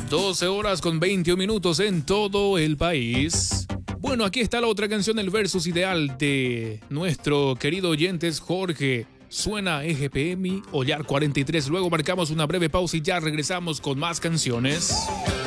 12 horas con 21 minutos en todo el país. Bueno, aquí está la otra canción, el versus ideal de nuestro querido oyentes Jorge. Suena EGPM, Ollar 43. Luego marcamos una breve pausa y ya regresamos con más canciones.